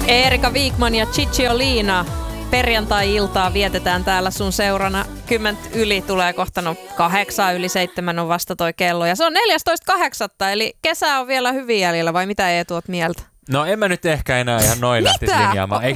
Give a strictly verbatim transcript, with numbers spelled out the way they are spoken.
Eerika Wikman ja Cicciolina. Perjantai-iltaa vietetään täällä sun seurana. Kymmentä yli tulee kohta, no kahdeksan yli seitsemän on vasta toi kello. Ja se on neljästoista kahdeksatta eli kesä on vielä hyvin jäljellä, vai mitä Eetu oot mieltä? No en mä nyt ehkä enää ihan noin lähtisi linjaamaan. Eikö